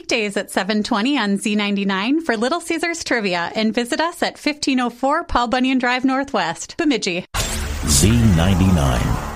weekdays at 7:20 on Z99 for Little Caesars Trivia, and visit us at 1504 Paul Bunyan Drive Northwest, Bemidji. Z99.